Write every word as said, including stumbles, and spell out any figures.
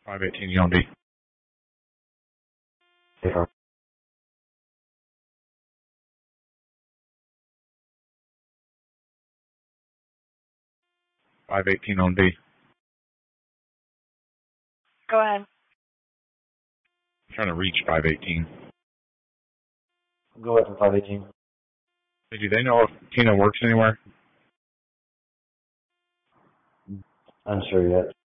five eighteen, you on D. Yeah. five eighteen on D. Go ahead. I'm trying to reach five eighteen. Go ahead for five eighteen. Hey, do they know if Tina works anywhere? Unsure yet.